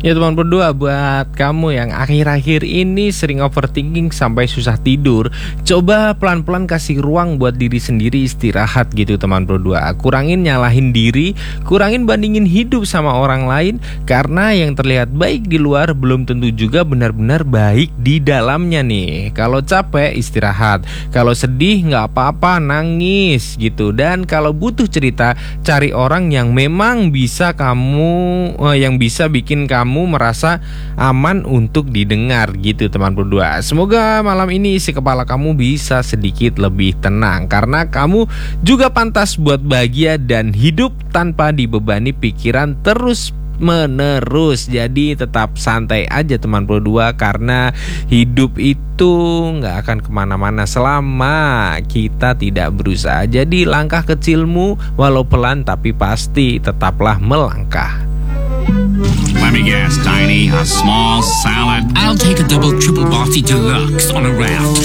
Ya teman berdua, buat kamu yang akhir-akhir ini sering overthinking sampai susah tidur, coba pelan-pelan kasih ruang buat diri sendiri istirahat gitu teman berdua. Kurangin nyalahin diri, kurangin bandingin hidup sama orang lain, karena yang terlihat baik di luar belum tentu juga benar-benar baik di dalamnya nih. Kalau capek istirahat, kalau sedih nggak apa-apa nangis gitu. Dan kalau butuh cerita, cari orang yang memang bisa yang bisa bikin kamu merasa aman untuk didengar gitu teman berdua. Semoga malam ini isi kepala kamu bisa sedikit lebih tenang, karena kamu juga pantas buat bahagia dan hidup tanpa dibebani pikiran terus menerus. Jadi tetap santai aja teman berdua, karena hidup itu nggak akan kemana-mana selama kita tidak berusaha. Jadi langkah kecilmu walau pelan tapi pasti tetaplah melangkah. Let me guess, Tiny. A small salad. I'll take a double triple bossy deluxe on a raft.